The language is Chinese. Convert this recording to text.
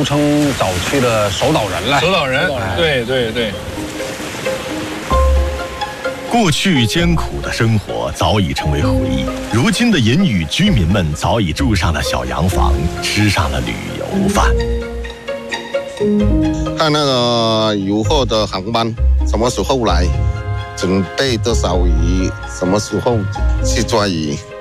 俗称早期的守岛人了。 守岛人，对对对。 过去艰苦的生活早已成为回忆，如今的银屿居民们早已住上了小洋房，吃上了旅游饭。 看那个游客的航班什么时候来，准备多少鱼，什么时候去抓鱼。